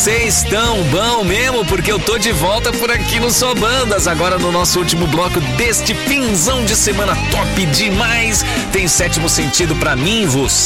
vocês tão bom mesmo, porque eu tô de volta por aqui no Só Bandas, agora no nosso último bloco deste finzão de semana top demais. Tem Sétimo Sentido pra mim, você.